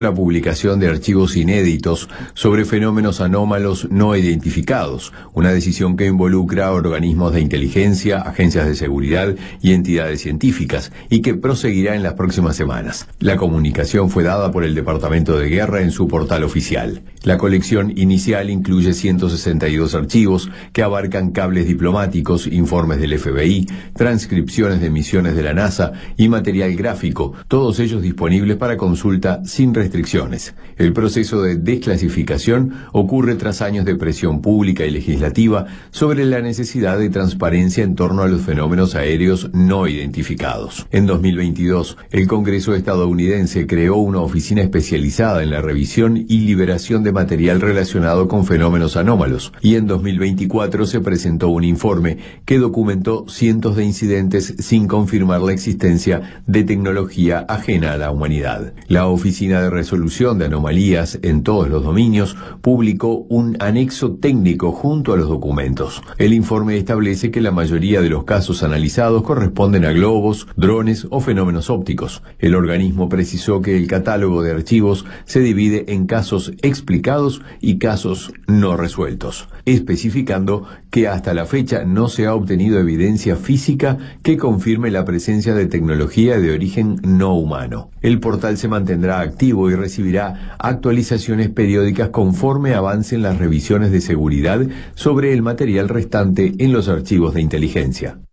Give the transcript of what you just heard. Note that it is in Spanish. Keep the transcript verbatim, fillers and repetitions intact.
La publicación de archivos inéditos sobre fenómenos anómalos no identificados, una decisión que involucra a organismos de inteligencia, agencias de seguridad y entidades científicas, y que proseguirá en las próximas semanas. La comunicación fue dada por el Departamento de Guerra en su portal oficial. La colección inicial incluye ciento sesenta y dos archivos que abarcan cables diplomáticos, informes del F B I, transcripciones de misiones de la NASA y material gráfico, todos ellos disponibles para consulta sin restricciones. Restricciones. El proceso de desclasificación ocurre tras años de presión pública y legislativa sobre la necesidad de transparencia en torno a los fenómenos aéreos no identificados. En dos mil veintidós, el Congreso estadounidense creó una oficina especializada en la revisión y liberación de material relacionado con fenómenos anómalos, y en dos mil veinticuatro se presentó un informe que documentó cientos de incidentes sin confirmar la existencia de tecnología ajena a la humanidad. La oficina de resolución de anomalías en todos los dominios publicó un anexo técnico junto a los documentos. El informe establece que la mayoría de los casos analizados corresponden a globos, drones o fenómenos ópticos. El organismo precisó que el catálogo de archivos se divide en casos explicados y casos no resueltos, especificando que hasta la fecha no se ha obtenido evidencia física que confirme la presencia de tecnología de origen no humano. El portal se mantendrá activo y recibirá actualizaciones periódicas conforme avancen las revisiones de seguridad sobre el material restante en los archivos de inteligencia.